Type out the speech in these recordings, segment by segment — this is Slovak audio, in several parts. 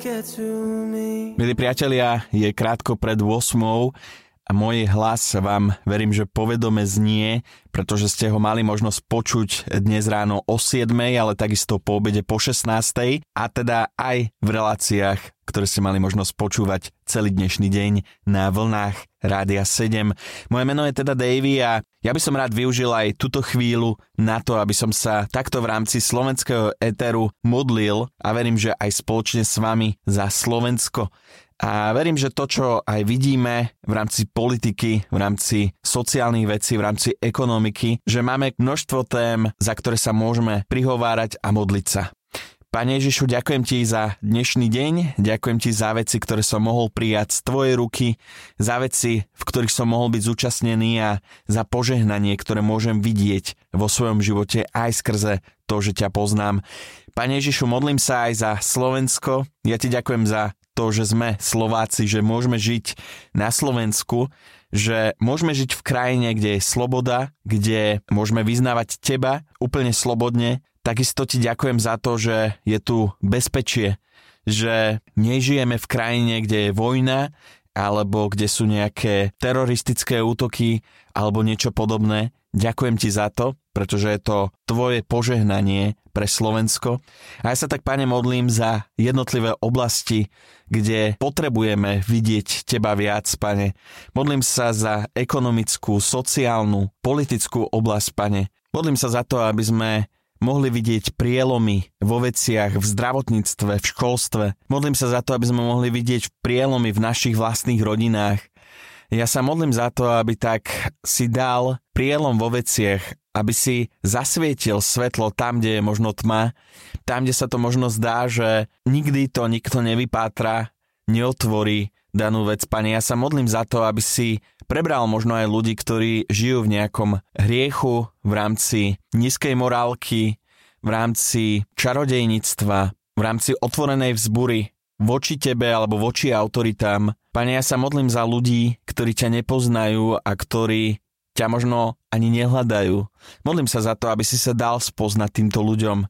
Milí priatelia, je krátko pred 8:00 a môj hlas vám verím, že povedome znie, pretože ste ho mali možnosť počuť dnes ráno o 7:00, ale takisto po obede po 16:00 a teda aj v reláciách, ktoré ste mali možnosť počúvať celý dnešný deň na vlnách Rádia 7. Moje meno je teda Davy a ja by som rád využil aj túto chvíľu na to, aby som sa takto v rámci slovenského éteru modlil a verím, že aj spoločne s vami za Slovensko. A verím, že to, čo aj vidíme v rámci politiky, v rámci sociálnych vecí, v rámci ekonomiky, že máme množstvo tém, za ktoré sa môžeme prihovárať a modliť sa. Pane Ježišu, ďakujem ti za dnešný deň, ďakujem ti za veci, ktoré som mohol prijať z tvojej ruky, za veci, v ktorých som mohol byť zúčastnený a za požehnanie, ktoré môžem vidieť vo svojom živote aj skrze to, že ťa poznám. Pane Ježišu, modlím sa aj za Slovensko, ja ti ďakujem za to, že sme Slováci, že môžeme žiť na Slovensku, že môžeme žiť v krajine, kde je sloboda, kde môžeme vyznávať teba úplne slobodne. Takisto ti ďakujem za to, že je tu bezpečie, že nežijeme v krajine, kde je vojna, alebo kde sú nejaké teroristické útoky, alebo niečo podobné. Ďakujem ti za to, pretože je to tvoje požehnanie pre Slovensko. A ja sa tak, Pane, modlím za jednotlivé oblasti, kde potrebujeme vidieť teba viac, Pane. Modlím sa za ekonomickú, sociálnu, politickú oblasť, Pane. Modlím sa za to, aby sme mohli vidieť prielomy vo veciach, v zdravotníctve, v školstve. Modlím sa za to, aby sme mohli vidieť prielomy v našich vlastných rodinách. Ja sa modlím za to, aby tak si dal prielom vo veciach, aby si zasvietil svetlo tam, kde je možno tma, tam, kde sa to možno zdá, že nikdy to nikto nevypátra, neotvorí danú vec. Pane, ja sa modlím za to, aby si prebral možno aj ľudí, ktorí žijú v nejakom hriechu, v rámci nízkej morálky, v rámci čarodejníctva, v rámci otvorenej vzbury voči tebe alebo voči autoritám. Pane, ja sa modlím za ľudí, ktorí ťa nepoznajú a ktorí ťa možno ani nehľadajú. Modlím sa za to, aby si sa dal spoznať týmto ľuďom.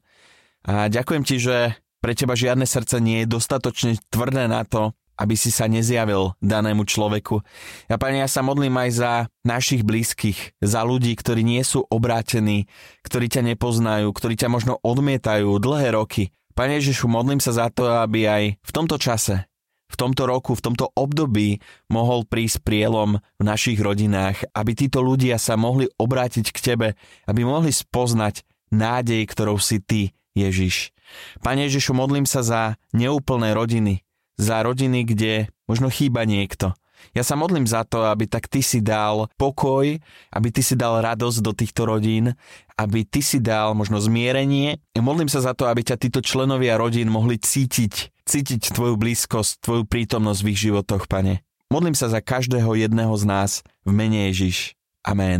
A ďakujem ti, že pre teba žiadne srdce nie je dostatočne tvrdé na to, aby si sa nezjavil danému človeku. Ja, Pane, ja sa modlím aj za našich blízkych, za ľudí, ktorí nie sú obrátení, ktorí ťa nepoznajú, ktorí ťa možno odmietajú dlhé roky. Pane Ježišu, modlím sa za to, aby aj v tomto čase, v tomto roku, v tomto období mohol prísť prielom v našich rodinách, aby títo ľudia sa mohli obrátiť k tebe, aby mohli spoznať nádej, ktorou si ty, Ježiš. Pane Ježišu, modlím sa za neúplné rodiny, za rodiny, kde možno chýba niekto. Ja sa modlím za to, aby tak ty si dal pokoj, aby ty si dal radosť do týchto rodín, aby ty si dal možno zmierenie. Modlím sa za to, aby ťa títo členovia rodín mohli cítiť tvoju blízkosť, tvoju prítomnosť v ich životoch, Pane. Modlím sa za každého jedného z nás v mene Ježiš. Amen.